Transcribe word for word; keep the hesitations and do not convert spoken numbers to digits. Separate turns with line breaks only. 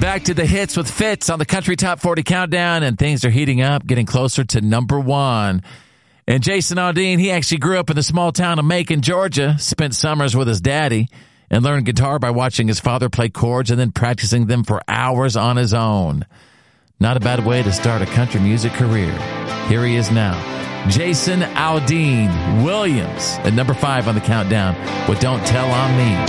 Back to the hits with Fitz on the Country Top forty Countdown, and things are heating up, getting closer to number one. And Jason Aldean, he actually grew up in the small town of Macon, Georgia, spent summers with his daddy, and learned guitar by watching his father play chords and then practicing them for hours on his own. Not a bad way to start a country music career. Here he is now, Jason Aldean Williams, at number five on the countdown with Don't Tell on Me.